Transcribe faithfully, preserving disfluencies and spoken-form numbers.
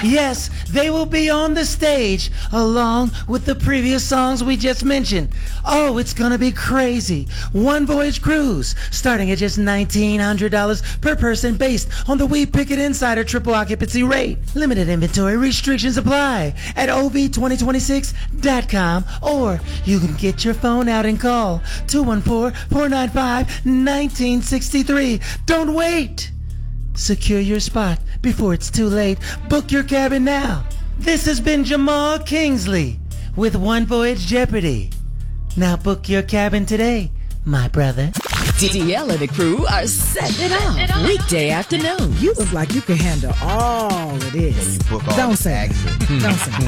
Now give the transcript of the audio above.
Yes, they will be on the stage along with the previous songs we just mentioned. Oh, it's gonna be crazy. One voyage cruise starting at just nineteen hundred dollars per person based on the We Pick It Insider triple occupancy rate. Limited inventory restrictions apply at O V twenty twenty-six dot com, or you can get your phone out and call two one four, four nine five, one nine six three. Don't wait. Secure your spot before it's too late. Book your cabin now. This has been Jamal Kingsley with One Voyage Jeopardy. Now book your cabin today, my brother. D L and the crew are setting it off weekday afternoon. You look like you can handle all of this. You book all Don't the say action. Don't say